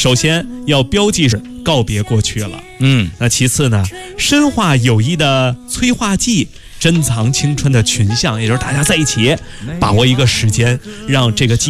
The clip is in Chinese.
首先要标记是告别过去了，那其次呢，深化友谊的催化剂，珍藏青春的群像，也就是大家在一起把握一个时间，让这个